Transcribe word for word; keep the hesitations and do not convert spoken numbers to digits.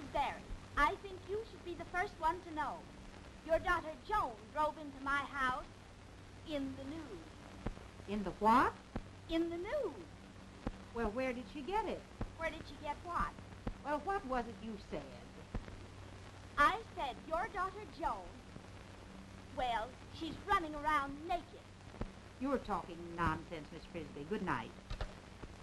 Barry, I think you should be the first one to know. Your daughter Joan drove into my house in the news. In the what? In the news. Well, where did she get it? Where did she get what? Well, what was it you said? I said your daughter Joan, well, she's running around naked. You're talking nonsense, Miss Frisbee. Good night.